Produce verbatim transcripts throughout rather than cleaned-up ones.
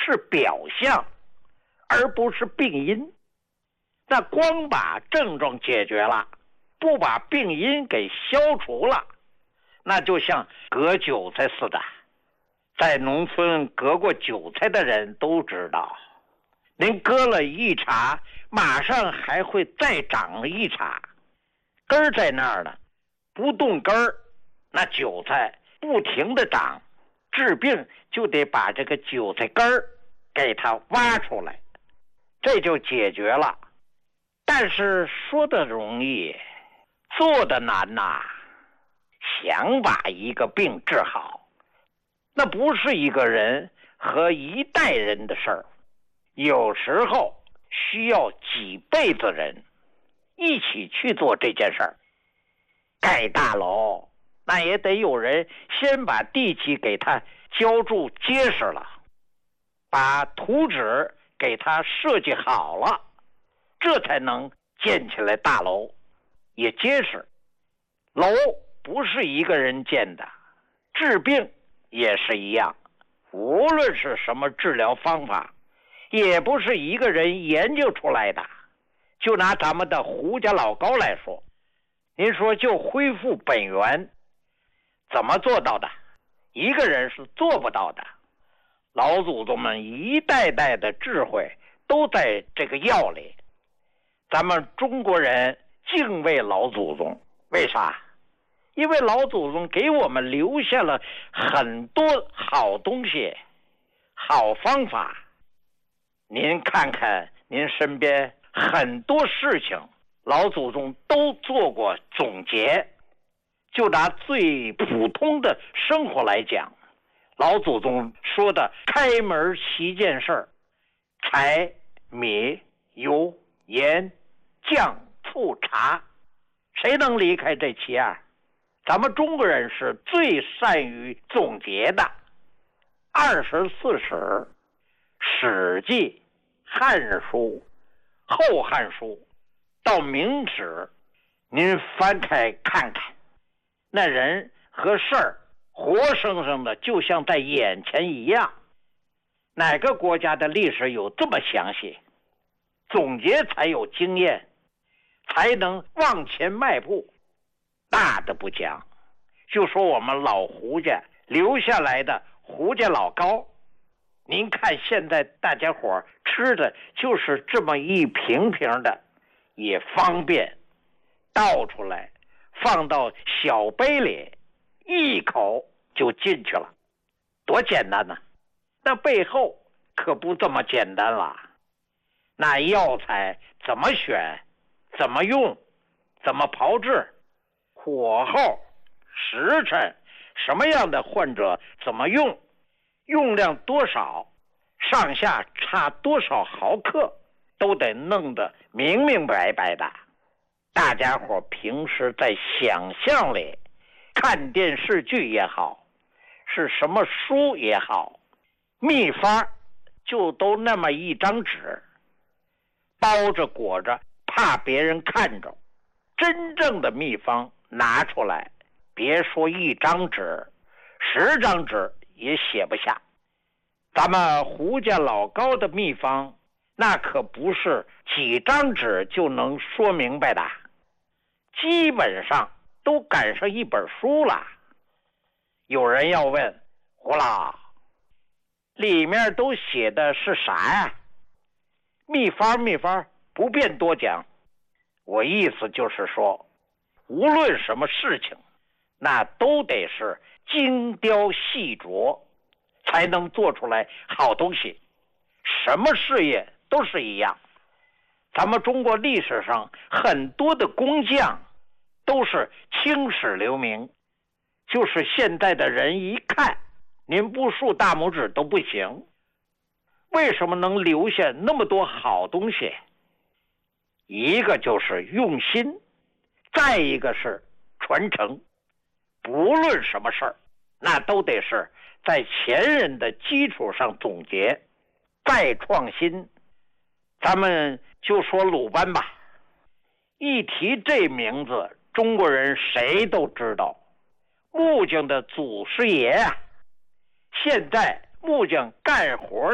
是表象，而不是病因。那光把症状解决了，不把病因给消除了，那就像割韭菜似的。在农村割过韭菜的人都知道，您割了一茬，马上还会再长一茬，根儿在那儿呢，不动根儿，那韭菜不停的长，治病就得把这个韭菜根儿给它挖出来，这就解决了。但是说的容易，做的难呐。想把一个病治好，那不是一个人和一代人的事儿，有时候需要几辈子人一起去做这件事儿。盖大楼，那也得有人先把地基给它浇筑结实了，把图纸给它设计好了，这才能建起来大楼，也结实。楼不是一个人建的，治病也是一样，无论是什么治疗方法，也不是一个人研究出来的。就拿咱们的胡家老高来说，您说就恢复本源，怎么做到的？一个人是做不到的。老祖宗们一代代的智慧都在这个药里。咱们中国人敬畏老祖宗，为啥？因为老祖宗给我们留下了很多好东西、好方法。您看看您身边很多事情，老祖宗都做过总结。就拿最普通的生活来讲，老祖宗说的开门七件事：柴、米、油、盐、酱、醋、茶，谁能离开这七样？咱们中国人是最善于总结的。二十四史、史记、汉书、后汉书到明史，您翻开看看，那人和事儿活生生的就像在眼前一样。哪个国家的历史有这么详细？总结才有经验，才能往前迈步。大的不讲，就说我们老胡家留下来的胡家老高，您看现在大家伙吃的就是这么一瓶瓶的，也方便，倒出来放到小杯里，一口就进去了，多简单呢！那背后可不这么简单了。那药材怎么选，怎么用，怎么炮制，火候、时辰，什么样的患者怎么用，用量多少，上下差多少毫克，都得弄得明明白白的。大家伙平时在想象里看电视剧也好，是什么书也好，秘方就都那么一张纸，包着裹着，怕别人看着。真正的秘方拿出来，别说一张纸，十张纸也写不下。咱们胡家老高的秘方，那可不是几张纸就能说明白的，基本上都赶上一本书了。有人要问，胡老，里面都写的是啥呀？秘方秘方不便多讲。我意思就是说，无论什么事情，那都得是精雕细琢，才能做出来好东西。什么事业都是一样。咱们中国历史上很多的工匠都是青史留名，就是现在的人一看，您不竖大拇指都不行。为什么能留下那么多好东西？一个就是用心，再一个是传承。不论什么事儿，那都得是在前人的基础上总结，再创新。咱们就说鲁班吧，一提这名字，中国人谁都知道，木匠的祖师爷啊。现在木匠干活的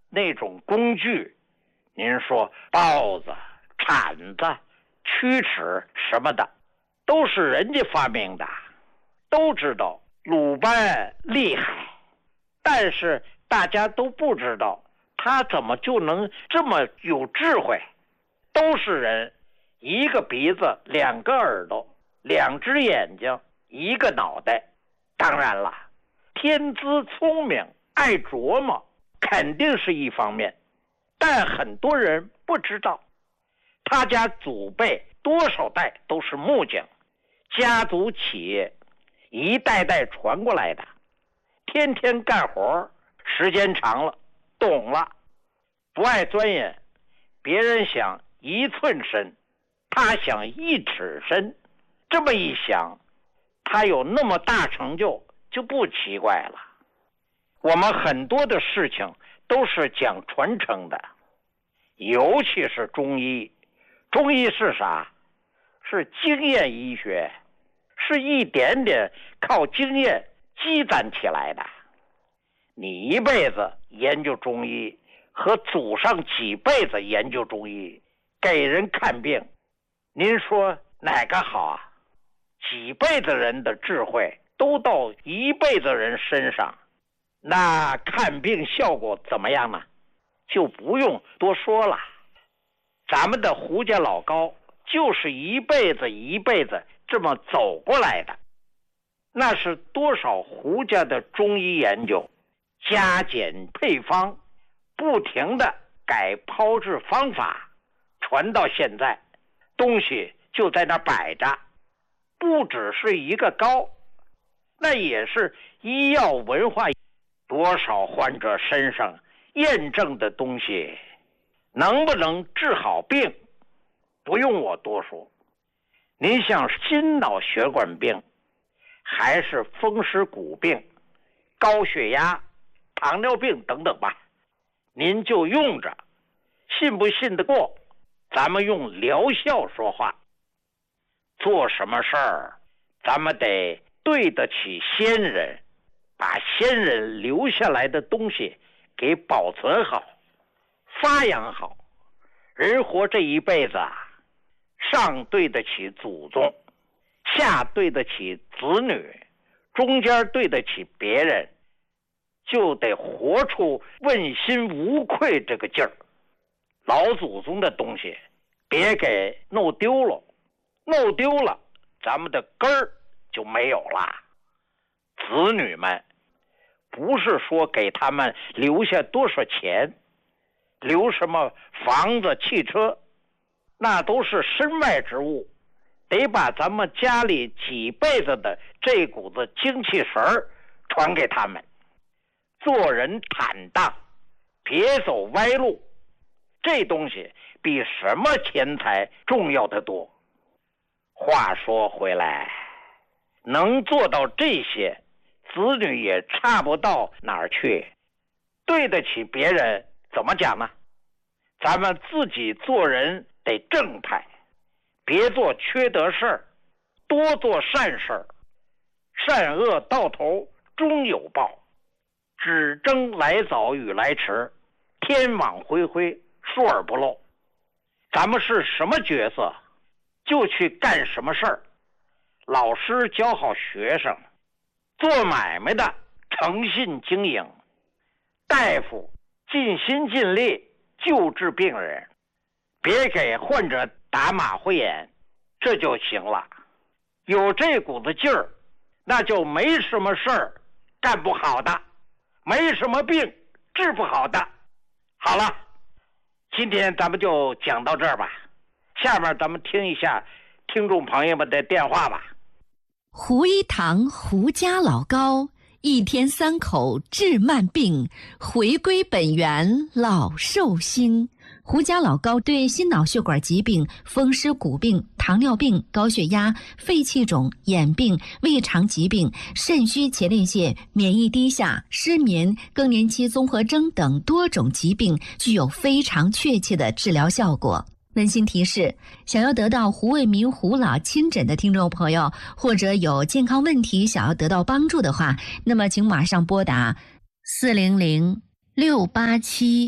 那种工具，您说刨子、铲子、曲尺什么的，都是人家发明的。都知道鲁班厉害，但是大家都不知道他怎么就能这么有智慧。都是人，一个鼻子，两个耳朵，两只眼睛，一个脑袋。当然了，天资聪明，爱琢磨，肯定是一方面，但很多人不知道，他家祖辈多少代都是木匠，家族企业一代代传过来的，天天干活，时间长了，懂了，不爱钻研。别人想一寸深，他想一尺深，这么一想，他有那么大成就就不奇怪了。我们很多的事情都是讲传承的，尤其是中医。中医是啥？是经验医学，是一点点靠经验积攒起来的。你一辈子研究中医，和祖上几辈子研究中医给人看病，您说哪个好啊？几辈子人的智慧都到一辈子人身上，那看病效果怎么样呢？就不用多说了。咱们的胡家老高就是一辈子一辈子这么走过来的，那是多少胡家的中医研究，加减配方，不停的改炮制方法，传到现在，东西就在那摆着，不只是一个高，那也是医药文化，多少患者身上验证的东西，能不能治好病，不用我多说。您像心脑血管病，还是风湿骨病、高血压、糖尿病等等吧，您就用着，信不信得过？咱们用疗效说话。做什么事儿，咱们得对得起先人，把先人留下来的东西给保存好，发扬好。人活这一辈子啊，上对得起祖宗，下对得起子女，中间对得起别人，就得活出问心无愧这个劲儿。老祖宗的东西别给弄丢了，弄丢了咱们的根儿就没有了。子女们不是说给他们留下多少钱，留什么房子汽车，那都是身外之物，得把咱们家里几辈子的这股子精气神儿传给他们。做人坦荡，别走歪路，这东西比什么钱财重要得多。话说回来，能做到这些，子女也差不到哪儿去。对得起别人，怎么讲呢？咱们自己做人得正派，别做缺德事儿，多做善事儿。善恶到头终有报，只争来早与来迟，天网恢恢，疏而不漏。咱们是什么角色，就去干什么事儿。老师教好学生，做买卖的诚信经营，大夫尽心尽力救治病人，别给患者打马虎眼，这就行了。有这股子劲儿，那就没什么事儿干不好的，没什么病治不好的。好了，今天咱们就讲到这儿吧，下面咱们听一下听众朋友们的电话吧。 胡一堂胡家老高，一天三口治慢病，回归本源老寿星。胡家老高对心脑血管疾病、风湿骨病、糖尿病、高血压、肺气肿、眼病、胃肠疾病、肾虚前列腺、免疫低下、失眠、更年期综合征等多种疾病具有非常确切的治疗效果。温馨提示，想要得到胡卫民胡老亲诊的听众朋友，或者有健康问题想要得到帮助的话，那么请马上拨打四零零六八七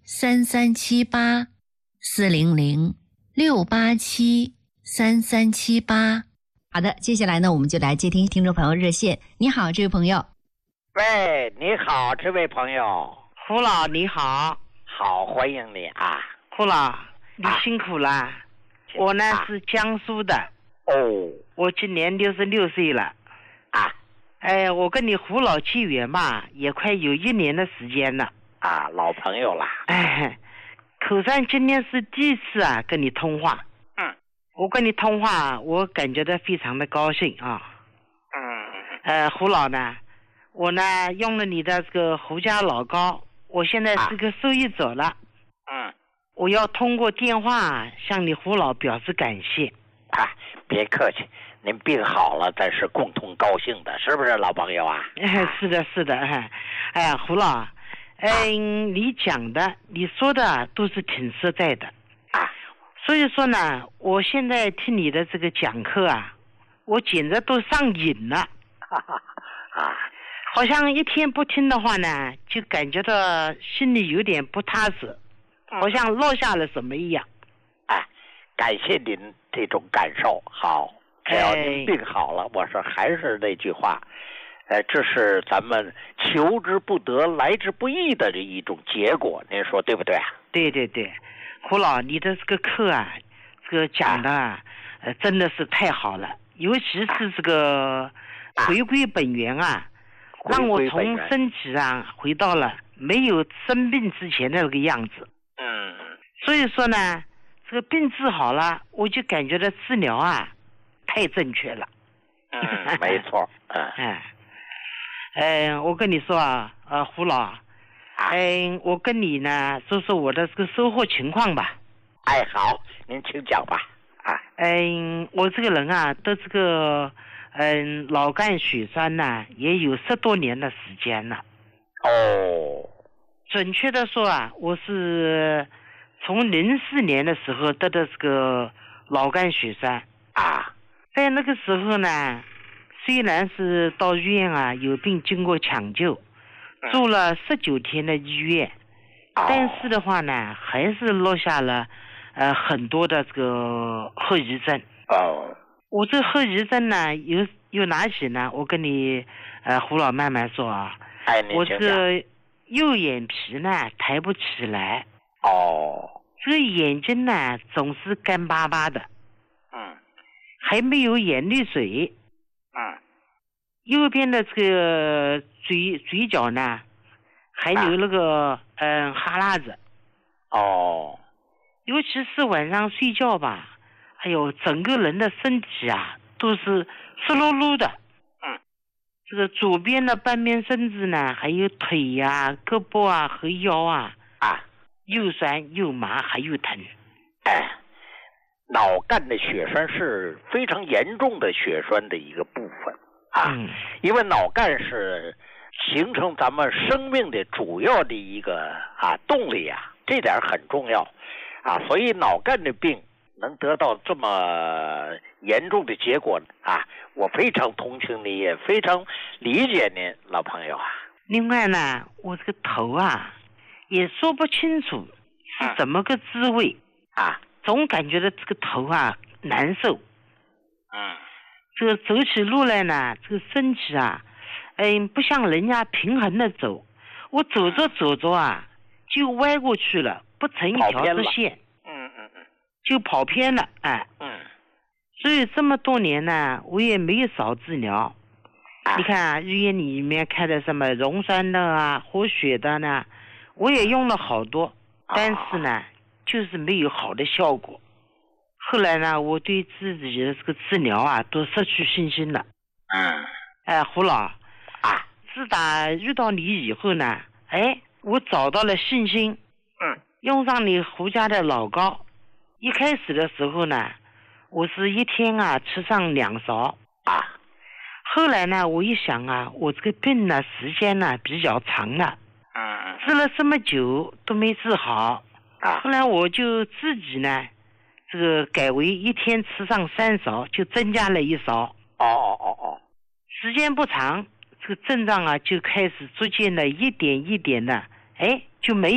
三三七八四零零六八七三三七八。好的，接下来呢，我们就来接听听众朋友热线。你好，这位朋友。 喂，你好，这位朋友。 胡老你好。 好，欢迎你啊。 胡老，你辛苦了。啊、我呢、啊、是江苏的。 哦。 我今年六十六岁了。 啊。 哎，我跟你胡老结缘嘛，也快有一年的时间了。 啊，老朋友了。 哎，口上今天是第一次啊跟你通话。 嗯。 我跟你通话，我感觉到非常的高兴啊。 嗯。 呃，胡老呢，我呢用了你的这个胡家老膏，我现在是个受益者了。 嗯。 我要通过电话向你胡老表示感谢。 啊，别客气，您病好了，咱是共同高兴的，是不是老朋友啊？ 是的，是的，哎，哎呀，胡老，嗯、呃，你讲的、你说的都是挺实在的。 啊。 所以说呢，我现在听你的这个讲课啊，我简直都上瘾了。 啊， 好像一天不听的话呢，就感觉到心里有点不踏实，好像落下了什么一样。 哎，感谢您这种感受。好，只要您病好了，哎、我说还是那句话，呃，这是咱们求之不得、来之不易的这一种结果，您说对不对啊？ 对对对。胡老，你的这个课啊，这个讲的啊，呃，真的是太好了，尤其是这个回归本源啊，啊让我从身体上回到了没有生病之前的那个样子。 嗯。 所以说呢，这个病治好了，我就感觉到治疗啊，太正确了。 嗯，没错。嗯。 哎，呃，我跟你说啊，呃，胡老。嗯、呃，我跟你呢说说我的这个收获情况吧。 哎，好，您请讲吧。啊， 嗯，我这个人啊，得这个嗯脑干血栓呢，也有十多年的时间了。 哦。 准确的说啊，我是从零四年的时候得的这个脑干血栓啊。 在那个时候呢，虽然是到医院啊有病经过抢救。住了十九天的医院， 哦、 但是的话呢，还是落下了呃很多的这个后遗症。 哦， 我这后遗症呢，有有哪些呢？我跟你呃胡老慢慢说啊。 哎， 我这个右眼皮呢抬不起来。 哦。 这个眼睛呢总是干巴巴的。 嗯。 还没有眼泪水。 嗯。 右边的这个嘴嘴角呢，还有那个、啊、嗯哈喇子。 哦。 尤其是晚上睡觉吧，哎呦，整个人的身体啊都是湿漉漉的。 嗯。 这个左边的半边身子呢，还有腿呀、啊、胳膊啊和腰啊啊， 又酸又麻还又疼。 哎，脑干的血栓是非常严重的血栓的一个部分。啊，因为脑干是形成咱们生命的主要的一个啊动力啊，这点很重要啊，所以脑干的病能得到这么严重的结果啊，我非常同情你，也非常理解您，老朋友啊。 另外呢，我这个头啊，也说不清楚是怎么个滋味、 嗯、啊， 总感觉到这个头啊难受。 嗯。 这个走起路来呢，这个身体啊，嗯，不像人家平衡的走，我走着走着啊，就歪过去了，不成一条直线。 嗯嗯嗯。 就跑偏了，哎。 嗯。 所以这么多年呢，我也没有少治疗。啊、你看啊，医院里面开的什么溶栓的啊、活血的呢，我也用了好多， 啊、 但是呢，就是没有好的效果。后来呢，我对自己的这个治疗啊，都失去信心了。 嗯。 哎，胡老啊， 自打遇到你以后呢，哎，我找到了信心。 嗯。 用上你胡家的老膏，一开始的时候呢，我是一天啊吃上两勺啊。 后来呢，我一想啊，我这个病呢时间呢比较长了。 嗯。 治了这么久都没治好。 啊。 后来我就自己呢。这个改为一天吃上三勺，就增加了一勺。 哦哦哦哦， 时间不长，这个症状啊就开始逐渐的一点一点的，哎，就没